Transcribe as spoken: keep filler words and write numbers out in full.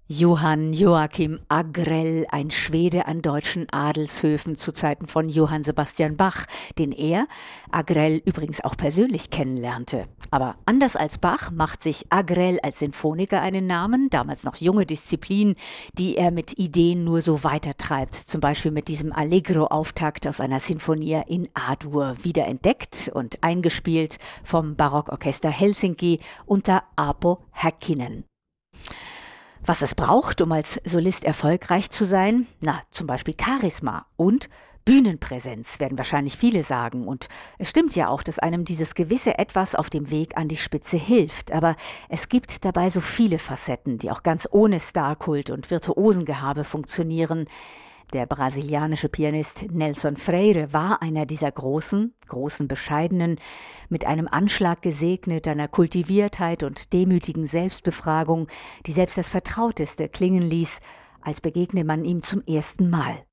Johann Joachim Agrell, ein Schwede an deutschen Adelshöfen zu Zeiten von Johann Sebastian Bach, den er, Agrell übrigens auch persönlich kennenlernte. Aber anders als Bach macht sich Agrell als Sinfoniker einen Namen, damals noch junge Disziplin, die er mit Ideen nur so weitertreibt, zum Beispiel mit diesem Allegro-Auftakt aus einer Sinfonia in A-Dur, wiederentdeckt und eingespielt vom Barockorchester Helsinki unter Aapo Häkkinen. Was es braucht, um als Solist erfolgreich zu sein? Na, zum Beispiel Charisma und Bühnenpräsenz, werden wahrscheinlich viele sagen. Und es stimmt ja auch, dass einem dieses gewisse Etwas auf dem Weg an die Spitze hilft. Aber es gibt dabei so viele Facetten, die auch ganz ohne Starkult und Virtuosengehabe funktionieren. Der brasilianische Pianist Nelson Freire war einer dieser großen, großen Bescheidenen, mit einem Anschlag gesegnet, einer Kultiviertheit und demütigen Selbstbefragung, die selbst das Vertrauteste klingen ließ, als begegne man ihm zum ersten Mal.